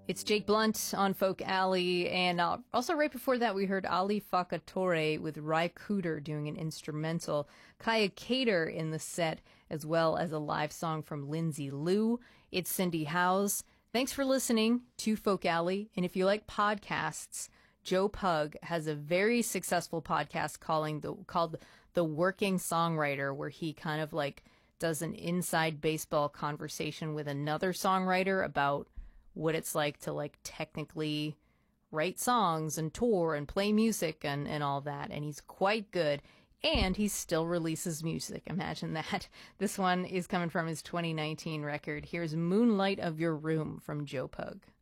It's Jake Blunt on Folk Alley, and also right before that we heard Ali Fakatore with Rai Cooder doing an instrumental, Kaya Cater in the set, as well as a live song from Lindsay Lou. It's Cindy Howes. Thanks for listening to Folk Alley, and if you like podcasts, Joe Pug has a very successful podcast called The Working Songwriter, where he kind of like does an inside baseball conversation with another songwriter about what it's like to like technically write songs and tour and play music and all that. And he's quite good. And he still releases music. Imagine that. This one is coming from his 2019 record. Here's Moonlight of Your Room from Joe Pug.